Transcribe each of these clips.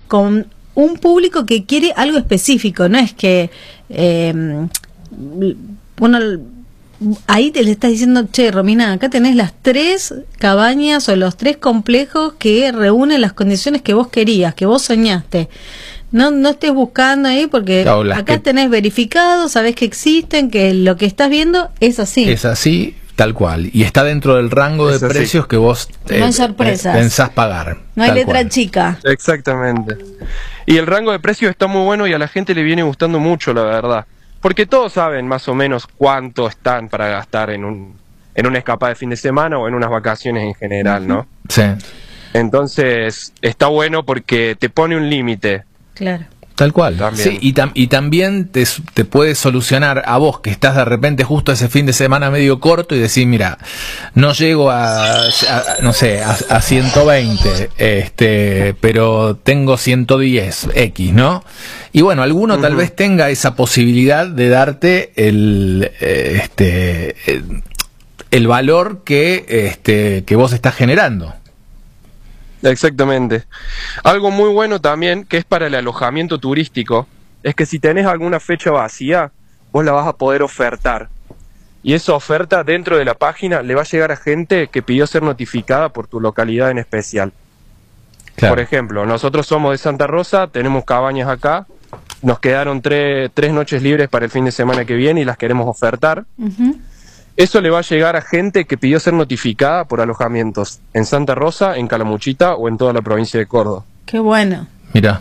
con un público que quiere algo específico, no es que uno ahí te le estás diciendo, che, Romina, acá tenés las 3 cabañas o los 3 complejos que reúnen las condiciones que vos querías, que vos soñaste. No estés buscando ahí porque claro, acá tenés verificado, sabés que existen, que lo que estás viendo es así. Es así, tal cual. Y está dentro del rango de precios que vos no hay sorpresas. Pensás pagar. No hay letra chica. Exactamente. Y el rango de precios está muy bueno y a la gente le viene gustando mucho, la verdad. Porque todos saben más o menos cuánto están para gastar en una escapada de fin de semana o en unas vacaciones en general, ¿no? Sí. Entonces, está bueno porque te pone un límite. Claro. Tal cual. También. Sí, y también te puede solucionar a vos que estás de repente justo ese fin de semana medio corto y decís, mira, no llego no sé, a 120, pero tengo 110 X, ¿no? Y bueno, alguno tal vez tenga esa posibilidad de darte el valor que vos estás generando. Exactamente. Algo muy bueno también, que es para el alojamiento turístico, es que si tenés alguna fecha vacía, vos la vas a poder ofertar. Y esa oferta dentro de la página le va a llegar a gente que pidió ser notificada por tu localidad en especial. Claro. Por ejemplo, nosotros somos de Santa Rosa, tenemos cabañas acá, nos quedaron 3 noches libres para el fin de semana que viene y las queremos ofertar. Eso le va a llegar a gente que pidió ser notificada por alojamientos en Santa Rosa, en Calamuchita o en toda la provincia de Córdoba. Qué bueno. Mira.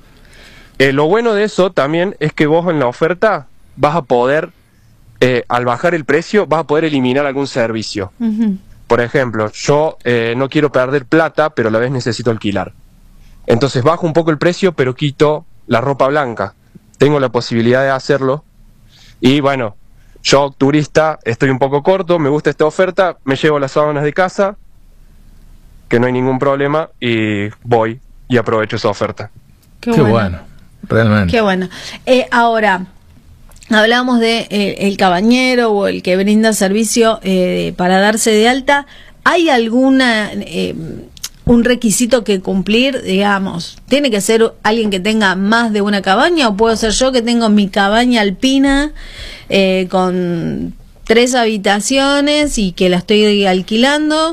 Lo bueno de eso también es que vos en la oferta vas a poder, al bajar el precio, vas a poder eliminar algún servicio. Por ejemplo, yo no quiero perder plata, pero a la vez necesito alquilar. Entonces bajo un poco el precio, pero quito la ropa blanca. Tengo la posibilidad de hacerlo. Y bueno, yo, turista, estoy un poco corto, me gusta esta oferta, me llevo las sábanas de casa, que no hay ningún problema, y voy y aprovecho esa oferta. Qué bueno, realmente. Qué bueno. Ahora, hablábamos de el cabañero o el que brinda servicio para darse de alta. ¿Hay alguna un requisito que cumplir, digamos? ¿Tiene que ser alguien que tenga más de una cabaña o puedo ser yo que tengo mi cabaña alpina con 3 habitaciones y que la estoy alquilando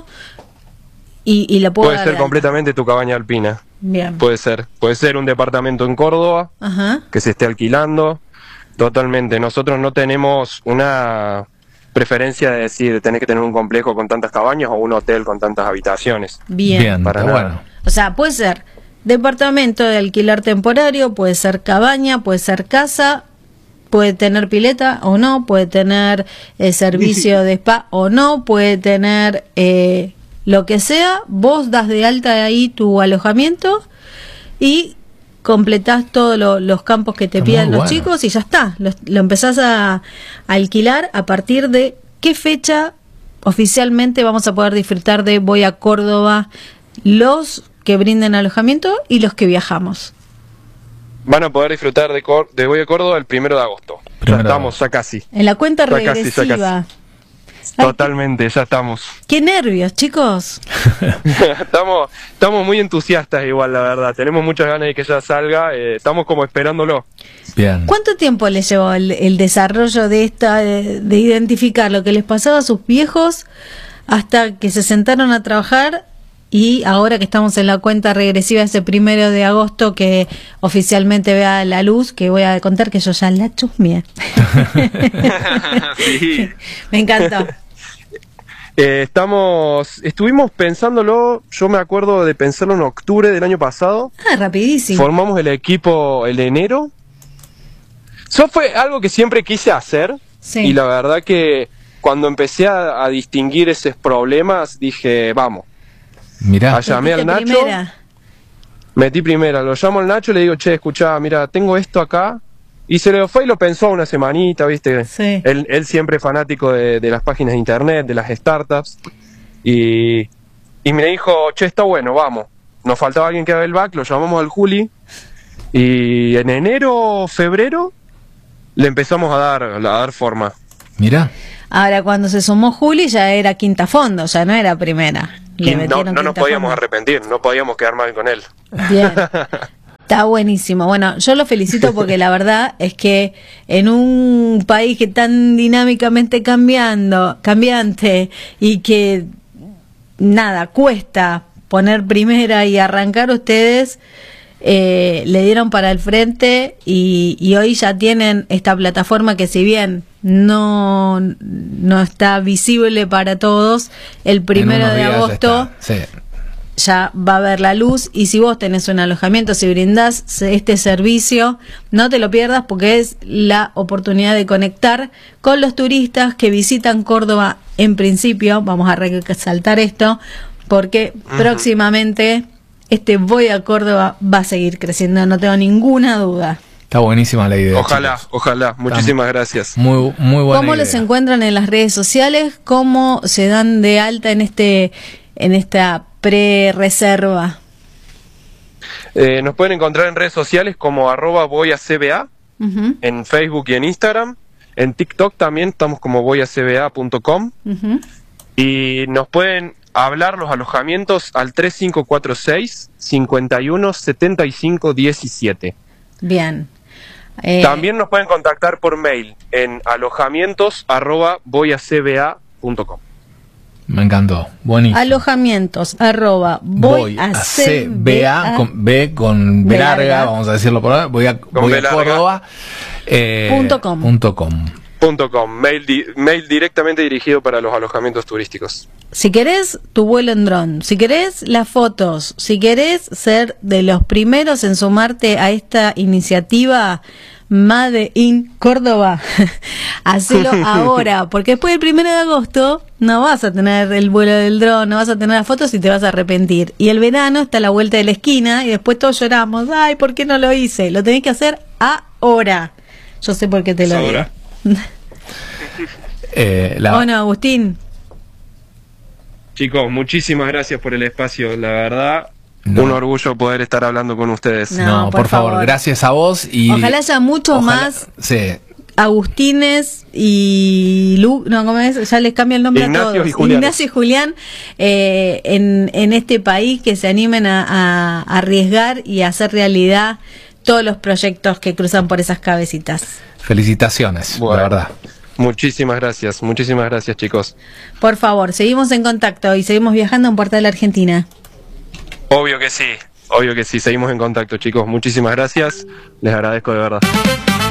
y la puedo Puede ser completamente tu cabaña alpina. Bien. Puede ser un departamento en Córdoba que se esté alquilando. Totalmente. Nosotros no tenemos una preferencia de decir tenés que tener un complejo con tantas cabañas o un hotel con tantas habitaciones. Bien. Para nada. Bueno. O sea, puede ser departamento de alquiler temporario, puede ser cabaña, puede ser casa, puede tener pileta o no, puede tener servicio de spa o no, puede tener lo que sea. Vos das de alta de ahí tu alojamiento y completás todos los campos que te pidan los chicos y ya está. Lo empezás a alquilar a partir de qué fecha oficialmente vamos a poder disfrutar de Voy a Córdoba, los que brinden alojamiento y los que viajamos. Van a poder disfrutar de Voy a Córdoba el 1 de agosto. Ya estamos, ya casi. En la cuenta regresiva. Ya casi. Totalmente, ya estamos. ¡Qué nervios, chicos! estamos muy entusiastas igual, la verdad. Tenemos muchas ganas de que ya salga. Estamos como esperándolo. Bien. ¿Cuánto tiempo les llevó el desarrollo de de identificar lo que les pasaba a sus viejos hasta que se sentaron a trabajar y ahora que estamos en la cuenta regresiva ese 1 de agosto que oficialmente vea la luz, que voy a contar que yo ya la chusmeé? Sí. Me encantó. Estuvimos pensándolo, yo me acuerdo de pensarlo en octubre del año pasado. Rapidísimo. Formamos el equipo en enero. Eso fue algo que siempre quise hacer. Sí. Y la verdad que cuando empecé a distinguir esos problemas, dije, vamos. Mirá. Llamé al Nacho. Metí primera, lo llamo al Nacho y le digo, che, escuchá, mira, tengo esto acá. Y se lo fue y lo pensó una semanita, ¿viste? Sí. Él siempre fanático de las páginas de internet, de las startups. Y me dijo, che, está bueno, vamos. Nos faltaba alguien que haga el back, lo llamamos al Juli. Y en enero, febrero, le empezamos a dar forma. Mirá. Ahora, cuando se sumó Juli ya era quinta fondo, ya no era primera. No nos podíamos arrepentir, no podíamos quedar mal con él. Bien. Está buenísimo. Bueno, yo lo felicito porque la verdad es que en un país que tan dinámicamente cambiante y que nada, cuesta poner primera y arrancar, ustedes le dieron para el frente y hoy ya tienen esta plataforma que, si bien no está visible para todos, el 1 de agosto ya va a ver la luz. Y si vos tenés un alojamiento, si brindás este servicio, no te lo pierdas, porque es la oportunidad de conectar con los turistas que visitan Córdoba. En principio, vamos a resaltar esto, porque próximamente este Voy a Córdoba va a seguir creciendo, no tengo ninguna duda. Está buenísima la idea. Ojalá, chicos. ojalá. Muchísimas gracias. Muy buena ¿Cómo idea. los encuentran en las redes sociales? ¿Cómo se dan de alta en esta pre-reserva? Nos pueden encontrar en redes sociales como @voyacba, en Facebook y en Instagram. En TikTok también estamos como voyacba.com. Y nos pueden hablar los alojamientos al 3546 51 75 17. Bien. También nos pueden contactar por mail en alojamientos@voyacba.com. Me encantó, buenísimo. Alojamientos@voyacba con B con B larga, vamos a decirlo por ahora, voy a Córdoba .com. Mail directamente dirigido para los alojamientos turísticos. Si querés tu vuelo en dron, si querés las fotos, si querés ser de los primeros en sumarte a esta iniciativa Made in Córdoba, hacelo ahora, porque después del 1 de agosto no vas a tener el vuelo del dron, no vas a tener las fotos y te vas a arrepentir. Y el verano está a la vuelta de la esquina y después todos lloramos, ay, ¿por qué no lo hice? Lo tenés que hacer ahora. Yo sé por qué te lo digo. Bueno, Agustín. Chicos, muchísimas gracias por el espacio, la verdad. Un orgullo poder estar hablando con ustedes. No, por favor, gracias a vos. Y ojalá haya muchos más Agustines y ¿cómo es? Ya les cambia el nombre Ignacio a todos. Ignacio y Julián en este país, que se animen a arriesgar y a hacer realidad todos los proyectos que cruzan por esas cabecitas. Felicitaciones, la verdad. Muchísimas gracias, chicos. Por favor, seguimos en contacto y seguimos viajando en Portal Argentina. Obvio que sí, seguimos en contacto, chicos. Muchísimas gracias, les agradezco de verdad.